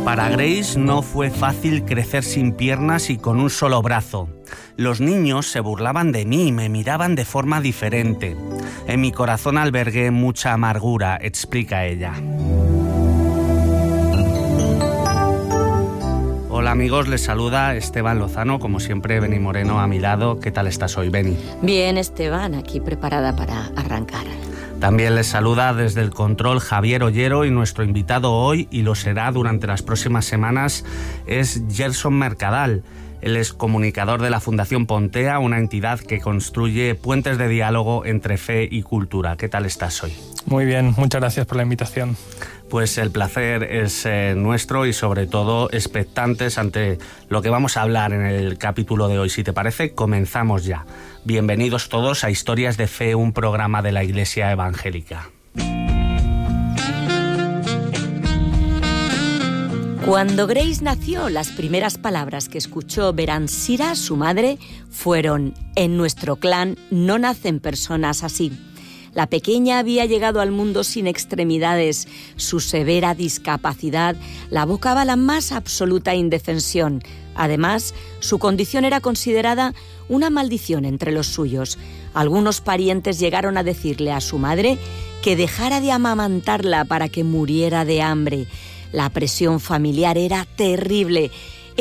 Para Grace no fue fácil crecer sin piernas y con un solo brazo. Los niños se burlaban de mí y me miraban de forma diferente. En mi corazón albergué mucha amargura, explica ella. Hola amigos, les saluda Esteban Lozano, como siempre Beni Moreno a mi lado. ¿Qué tal estás hoy, Beni? Bien, Esteban, aquí preparada para arrancar. También les saluda desde el control Javier Ollero y nuestro invitado hoy, y lo será durante las próximas semanas, es Gerson Mercadal. Él es comunicador de la Fundación Pontea, una entidad que construye puentes de diálogo entre fe y cultura. ¿Qué tal estás hoy? Muy bien, muchas gracias por la invitación. Pues el placer es nuestro y sobre todo expectantes ante lo que vamos a hablar en el capítulo de hoy. Si te parece, comenzamos ya. Bienvenidos todos a Historias de Fe, un programa de la Iglesia Evangélica. Cuando Grace nació, las primeras palabras que escuchó Beransira, su madre, fueron: en nuestro clan no nacen personas así. La pequeña había llegado al mundo sin extremidades. Su severa discapacidad la abocaba a la más absoluta indefensión. Además, su condición era considerada una maldición entre los suyos. Algunos parientes llegaron a decirle a su madre que dejara de amamantarla para que muriera de hambre. La presión familiar era terrible